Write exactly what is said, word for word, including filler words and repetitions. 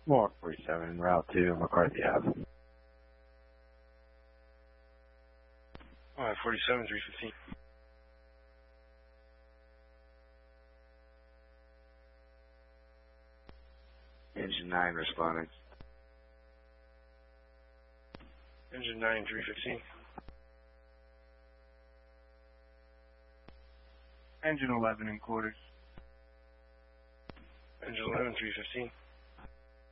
More forty-seven, Route two, McCarthy Ave. Alright, forty-seven, three fifteen. Engine nine responding. Engine nine, three fifteen. Engine eleven in quarters. Engine eleven, three fifteen.